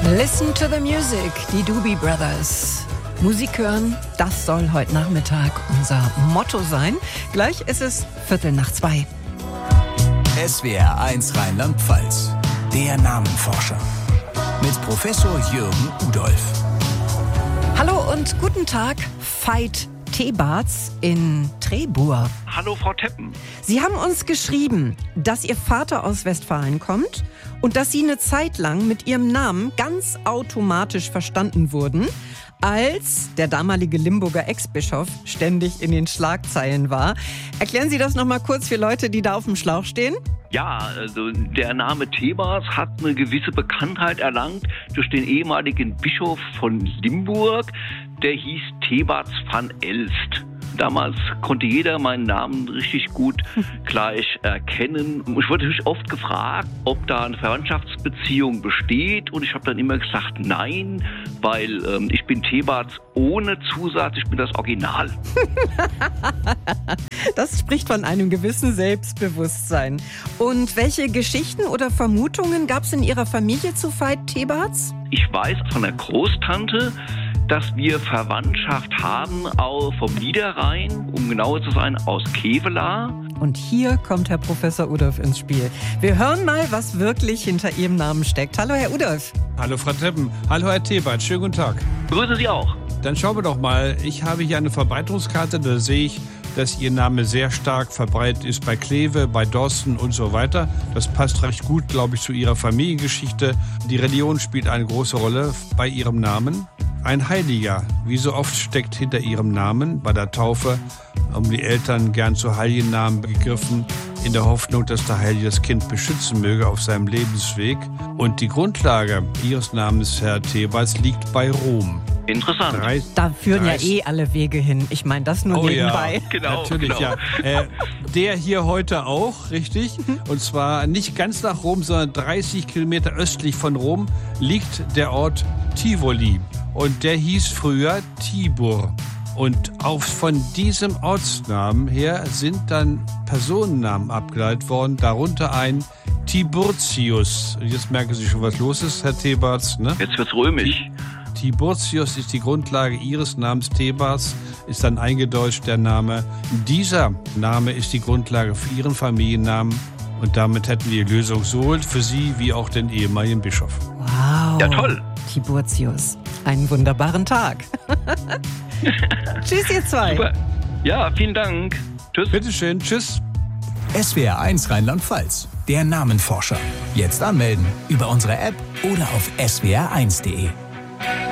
Listen to the music, die Doobie Brothers. Musik hören, das soll heute Nachmittag unser Motto sein. Gleich ist es 1:15. SWR 1 Rheinland-Pfalz, der Namenforscher. Mit Professor Jürgen Udolph. Hallo und guten Tag, Veit Thebarts in Trebur. Hallo Frau Teppen. Sie haben uns geschrieben, dass Ihr Vater aus Westfalen kommt und dass Sie eine Zeit lang mit Ihrem Namen ganz automatisch verstanden wurden, als der damalige Limburger Ex-Bischof ständig in den Schlagzeilen war. Erklären Sie das nochmal kurz für Leute, die da auf dem Schlauch stehen? Ja, also der Name Thebarts hat eine gewisse Bekanntheit erlangt durch den ehemaligen Bischof von Limburg, der hieß Thebarts van Elst. Damals konnte jeder meinen Namen richtig gut gleich erkennen. Ich wurde natürlich oft gefragt, ob da eine Verwandtschaftsbeziehung besteht. Und ich habe dann immer gesagt, nein, weil ich bin Thebarts ohne Zusatz, ich bin das Original. Das spricht von einem gewissen Selbstbewusstsein. Und welche Geschichten oder Vermutungen gab es in Ihrer Familie zu Veit Thebarts? Ich weiß von der Großtante, dass wir Verwandtschaft haben auch vom Niederrhein, um genauer zu sein, aus Kevelaer. Und hier kommt Herr Professor Udolph ins Spiel. Wir hören mal, was wirklich hinter Ihrem Namen steckt. Hallo, Herr Udolph. Hallo, Frau Teppen. Hallo, Herr Thebart. Schönen guten Tag. Grüße Sie auch. Dann schauen wir doch mal. Ich habe hier eine Verbreitungskarte. Da sehe ich, dass Ihr Name sehr stark verbreitet ist bei Kleve, bei Dorsten und so weiter. Das passt recht gut, glaube ich, zu Ihrer Familiengeschichte. Die Religion spielt eine große Rolle bei Ihrem Namen. Ein Heiliger, wie so oft, steckt hinter Ihrem Namen. Bei der Taufe haben die Eltern gern zu Heiligennamen gegriffen, in der Hoffnung, dass der Heilige das Kind beschützen möge auf seinem Lebensweg. Und die Grundlage Ihres Namens, Herr Thebarts, liegt bei Rom. Interessant. Da führen ja alle Wege hin. Ich meine, das nur nebenbei. Ja, Genau, natürlich, genau. ja. Der hier heute auch, richtig? Und zwar nicht ganz nach Rom, sondern 30 Kilometer östlich von Rom liegt der Ort Tivoli. Und der hieß früher Tibur. Und auch von diesem Ortsnamen her sind dann Personennamen abgeleitet worden, darunter ein Tiburtius. Jetzt merken Sie schon, was los ist, Herr Thebarts, ne? Jetzt wird's römisch. Tiburtius ist die Grundlage Ihres Namens. Thebarts ist dann eingedeutscht der Name. Dieser Name ist die Grundlage für Ihren Familiennamen. Und damit hätten wir die Lösung sowohl für Sie wie auch den ehemaligen Bischof. Wow. Ja, toll. Tiburtius. Einen wunderbaren Tag. Tschüss, ihr zwei. Super. Ja, vielen Dank. Tschüss. Bitteschön, tschüss. SWR 1 Rheinland-Pfalz, der Namenforscher. Jetzt anmelden über unsere App oder auf swr1.de.